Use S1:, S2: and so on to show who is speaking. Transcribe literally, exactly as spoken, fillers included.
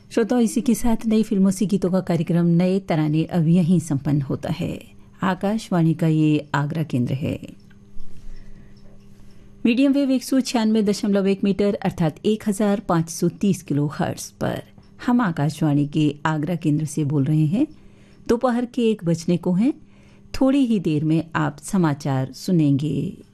S1: श्रोताओं, इसी के साथ नई फिल्मों से गीतों का कार्यक्रम नए तराने अब यहीं संपन्न होता है। आकाशवाणी का ये आगरा केंद्र है। मीडियम वेव एक सौ छियानवे दशमलव एक मीटर अर्थात एक हजार पाँच सौ तीस किलो हर्ट्ज पर हम आकाशवाणी के आगरा केंद्र से बोल रहे हैं। दोपहर के एक बजने को हैं। थोड़ी ही देर में आप समाचार सुनेंगे।